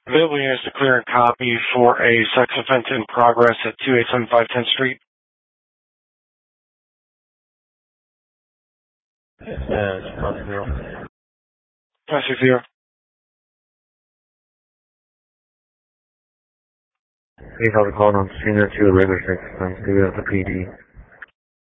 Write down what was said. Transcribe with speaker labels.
Speaker 1: Available units to clear and copy for a sex offense in progress at 2875 10th Street.
Speaker 2: It's possible.
Speaker 1: 560.
Speaker 2: Please hold the call on scene to the regular sex offense. Give it up to PD.